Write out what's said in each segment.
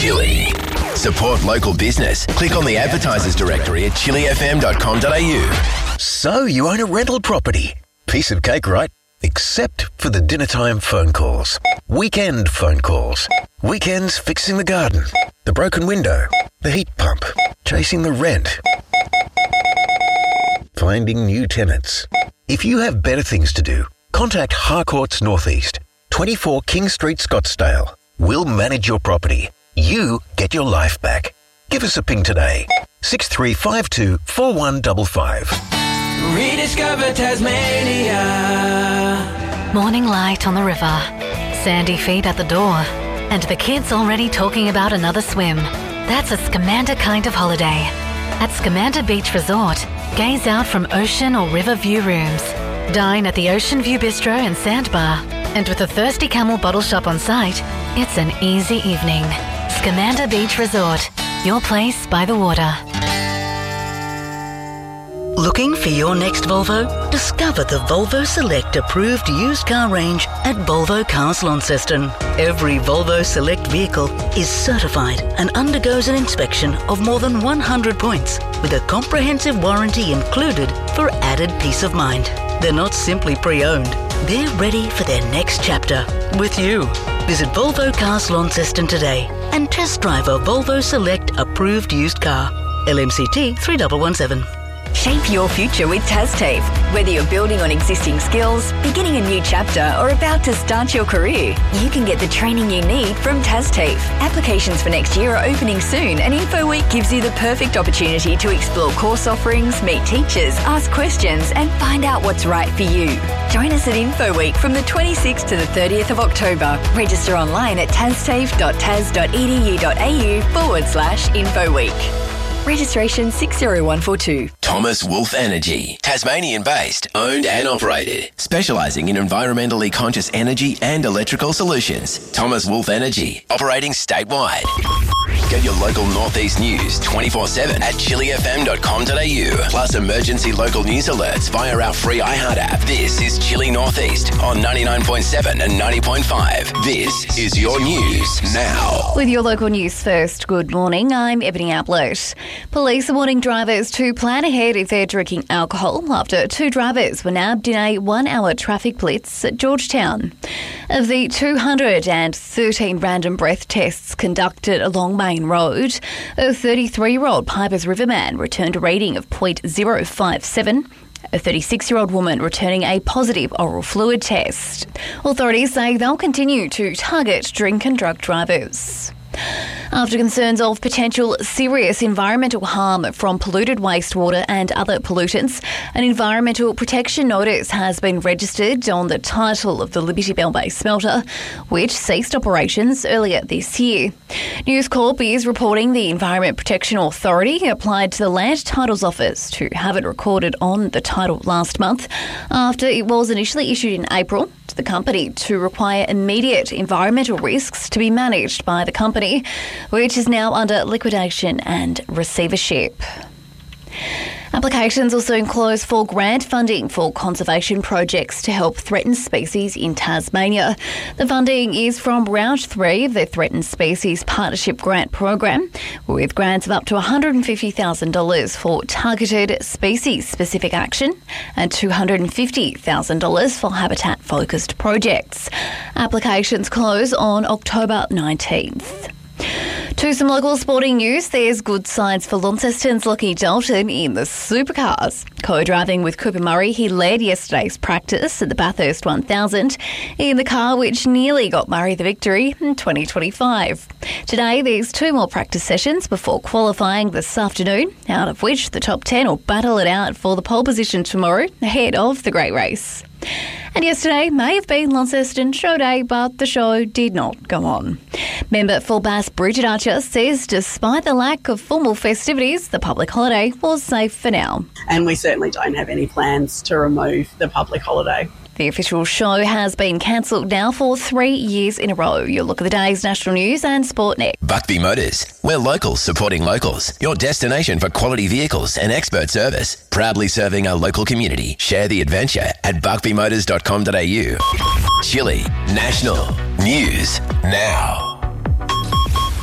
Chili. Support local business. Click on the advertisers directory at chilifm.com.au. So you own a rental property. Piece of cake, right? Except for the dinnertime phone calls. Weekend phone calls. Weekends fixing the garden. The broken window. The heat pump. Chasing the rent. Finding new tenants. If you have better things to do, contact Harcourts Northeast, 24 King Street, Scottsdale. We'll manage your property. You get your life back. Give us a ping today. 6352 4155. Rediscover Tasmania. Morning light on the river, sandy feet at the door, and the kids already talking about another swim. That's a Scamander kind of holiday. At Scamander Beach Resort, gaze out from ocean or river view rooms. Dine at the Ocean View Bistro and Sandbar. And with a Thirsty Camel bottle shop on site, it's an easy evening. Scamander Beach Resort, your place by the water. Looking for your next Volvo? Discover the Volvo Select approved used car range at Volvo Cars Launceston. Every Volvo Select vehicle is certified and undergoes an inspection of more than 100 points with a comprehensive warranty included for added peace of mind. They're not simply pre-owned, they're ready for their next chapter with you. Visit Volvo Cars Launceston today and test drive a Volvo Select approved used car. LMCT 3117. Shape your future with TasTAFE. Whether you're building on existing skills, beginning a new chapter, or about to start your career, you can get the training you need from TasTAFE. Applications for next year are opening soon, and InfoWeek gives you the perfect opportunity to explore course offerings, meet teachers, ask questions, and find out what's right for you. Join us at InfoWeek from the 26th to the 30th of October. Register online at tastafe.tas.edu.au/InfoWeek. Registration 60142. Thomas Wolf Energy. Tasmanian-based, owned and operated. Specialising in environmentally conscious energy and electrical solutions. Thomas Wolf Energy. Operating statewide. Get your local Northeast news 24/7 at chilifm.com.au. Plus emergency local news alerts via our free iHeart app. This is Chili Northeast on 99.7 and 90.5. This is your news now. With your local news first, good morning. I'm Ebony Ablett. Police are warning drivers to plan ahead if they're drinking alcohol after 2 drivers were nabbed in a 1-hour traffic blitz at Georgetown. Of the 213 random breath tests conducted along Main Road, a 33-year-old Pipers River man returned a reading of .057. A 36-year-old woman returning a positive oral fluid test. Authorities say they'll continue to target drink and drug drivers. After concerns of potential serious environmental harm from polluted wastewater and other pollutants, an environmental protection notice has been registered on the title of the Liberty Bell Bay smelter, which ceased operations earlier this year. News Corp is reporting the Environment Protection Authority applied to the Land Titles Office to have it recorded on the title last month after it was initially issued in April to the company to require immediate environmental risks to be managed by the company, which is now under liquidation and receivership. Applications will soon close for grant funding for conservation projects to help threatened species in Tasmania. The funding is from Round 3 of the Threatened Species Partnership Grant Program, with grants of up to $150,000 for targeted species-specific action and $250,000 for habitat-focused projects. Applications close on October 19th. To some local sporting news, there's good signs for Launceston's Lockie Dalton in the supercars. Co-driving with Cooper Murray, he led yesterday's practice at the Bathurst 1000 in the car which nearly got Murray the victory in 2025. Today, there's 2 more practice sessions before qualifying this afternoon, out of which the top 10 will battle it out for the pole position tomorrow ahead of the Great Race. And yesterday may have been Launceston Show Day, but the show did not go on. Member for Bass Bridget Archer says despite the lack of formal festivities, the public holiday was safe for now. And we certainly don't have any plans to remove the public holiday. The official show has been cancelled now for 3 years in a row. You'll look at the day's national news and sport next. Buckby Motors. We're locals supporting locals. Your destination for quality vehicles and expert service. Proudly serving our local community. Share the adventure at buckbymotors.com.au. Chili National News Now.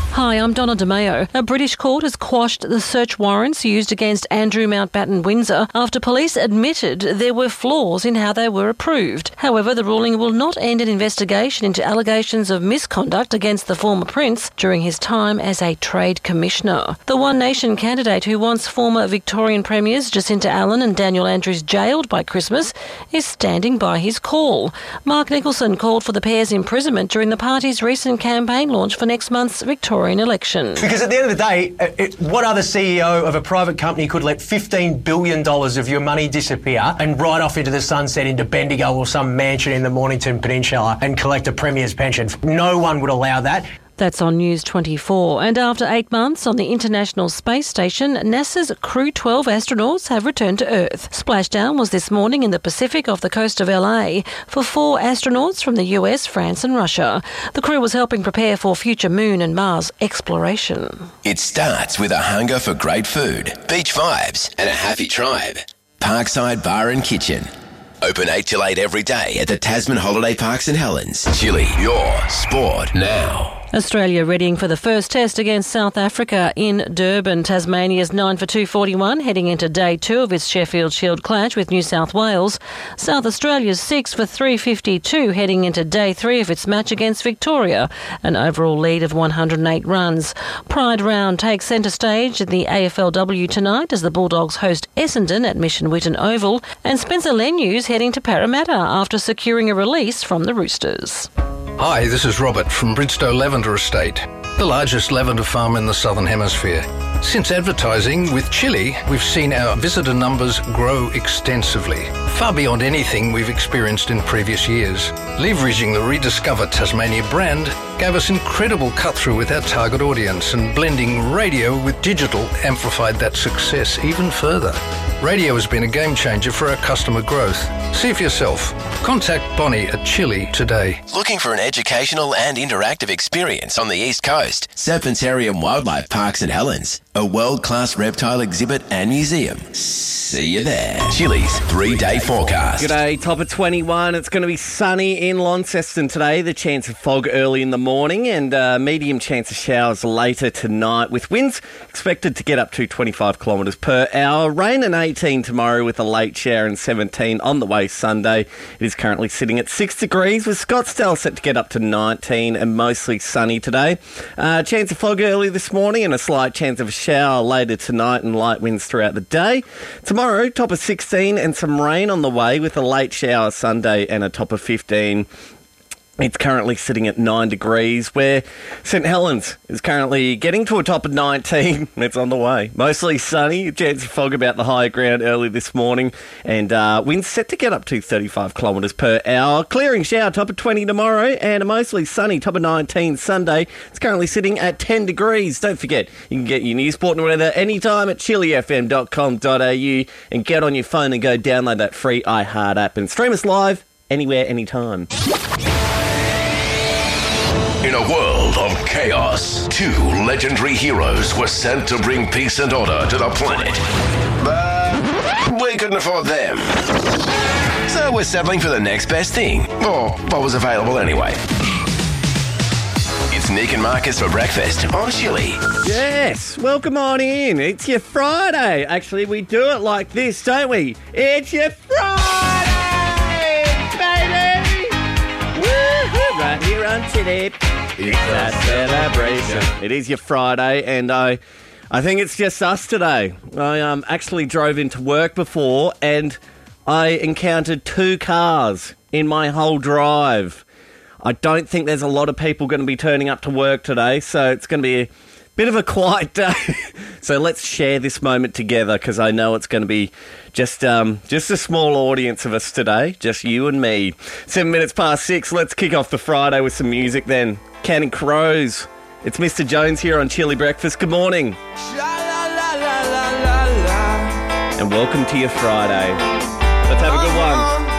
Hi, I'm Donna DeMeo. A British court has quashed the search warrants used against Andrew Mountbatten Windsor after police admitted there were flaws in how they were approved. However, the ruling will not end an investigation into allegations of misconduct against the former prince during his time as a trade commissioner. The One Nation candidate who wants former Victorian premiers Jacinta Allen and Daniel Andrews jailed by Christmas is standing by his call. Mark Nicholson called for the pair's imprisonment during the party's recent campaign launch for next month's Victorian election. Because at the end of the day, what other CEO of a private company could let $15 billion of your money disappear and ride off into the sunset into Bendigo or some mansion in the Mornington Peninsula and collect a premier's pension? No one would allow that. That's on News 24. And after 8 months on the International Space Station, NASA's Crew 12 astronauts have returned to Earth. Splashdown was this morning in the Pacific off the coast of LA for 4 astronauts from the US, France and Russia. The crew was helping prepare for future Moon and Mars exploration. It starts with a hunger for great food, beach vibes and a happy tribe. Parkside Bar and Kitchen. Open 8 till 8 every day at the Tasman Holiday Park St Helens. Chili, your sport now. Australia readying for the first test against South Africa in Durban. Tasmania's 9 for 241 heading into day 2 of its Sheffield Shield clash with New South Wales. South Australia's 6 for 352 heading into day 3 of its match against Victoria, an overall lead of 108 runs. Pride Round takes centre stage at the AFLW tonight as the Bulldogs host Essendon at Mission Whitten Oval, and Spencer Lenyu's heading to Parramatta after securing a release from the Roosters. Hi, this is Robert from Bridgestow Lavender Estate, the largest lavender farm in the Southern Hemisphere. Since advertising with Chili, we've seen our visitor numbers grow extensively, far beyond anything we've experienced in previous years. Leveraging the rediscovered Tasmania brand gave us incredible cut-through with our target audience, and blending radio with digital amplified that success even further. Radio has been a game changer for our customer growth. See for yourself. Contact Bonnie at Chili today. Looking for an educational and interactive experience on the East Coast? Serpentarium Wildlife Park St Helens, a world-class reptile exhibit and museum. See you there. Chili's 3-day forecast. G'day, top of 21. It's going to be sunny in Launceston today. The chance of fog early in the morning and medium chance of showers later tonight, with winds expected to get up to 25 kilometres per hour. Rain and 18 tomorrow with a late shower and 17 on the way Sunday. It is currently sitting at 6 degrees with Scottsdale set to get up to 19 and mostly sunny today. Chance of fog early this morning and a slight chance of a shower later tonight and light winds throughout the day. Tomorrow, top of 16 and some rain on the way with a late shower Sunday and a top of 15. It's currently sitting at 9 degrees, where St Helens is currently getting to a top of 19. It's on the way. Mostly sunny, a chance of fog about the higher ground early this morning, and winds set to get up to 35 kilometres per hour. Clearing shower, top of 20 tomorrow, and a mostly sunny top of 19 Sunday. It's currently sitting at 10 degrees. Don't forget, you can get your news, sport and weather anytime at chilifm.com.au, and get on your phone and go download that free iHeart app and stream us live anywhere, anytime. In a world of chaos, 2 legendary heroes were sent to bring peace and order to the planet. But we couldn't afford them. So we're settling for the next best thing, or what was available anyway. It's Nick and Marcus for breakfast on Chili. Yes, welcome on in. It's your Friday. Actually, we do it like this, don't we? It's your Friday, baby! Woo-hoo! Right here on Chili. It's a celebration. It is your Friday, and I think it's just us today. I actually drove into work before, and I encountered 2 cars in my whole drive. I don't think there's a lot of people going to be turning up to work today, so it's going to be a bit of a quiet day. So let's share this moment together, because I know it's going to be just a small audience of us today, just you and me. 7 minutes past 6, let's kick off the Friday with some music then. Counting Crows. It's Mr. Jones here on Chili Breakfast. Good morning. And welcome to your Friday. Let's have a good one.